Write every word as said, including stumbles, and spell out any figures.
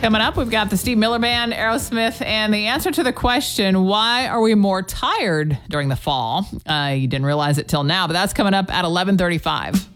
Coming up, we've got the Steve Miller Band, Aerosmith, and the answer to the question, why are we more tired during the fall? Uh, you didn't realize it till now, but that's coming up at eleven thirty-five.